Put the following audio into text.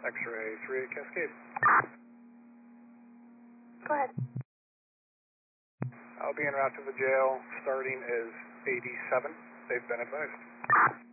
X-ray 38 Cascade. Go ahead. I'll be en route to the jail. Starting is 87. They've been advised.